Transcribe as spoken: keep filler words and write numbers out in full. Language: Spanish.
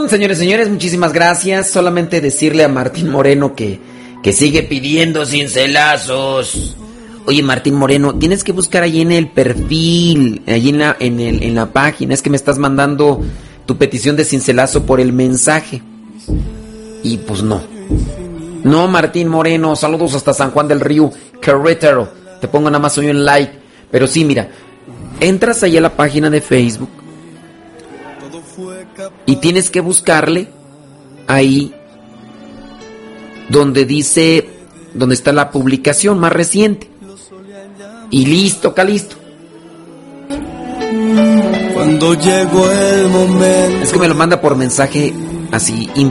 Bueno, señores, señores, muchísimas gracias. Solamente decirle a Martín Moreno que, que sigue pidiendo cincelazos. Oye, Martín Moreno, tienes que buscar allí en el perfil, allí en la, en el, en la página. Es que me estás mandando tu petición de cincelazo por el mensaje. Y pues no. No, Martín Moreno, saludos hasta San Juan del Río, Querétaro. Te pongo nada más hoy un like. Pero sí, mira, entras ahí a la página de Facebook y tienes que buscarle ahí donde dice, donde está la publicación más reciente. Y listo, Calisto. Cuando llegó el momento. Es que me lo manda por mensaje así.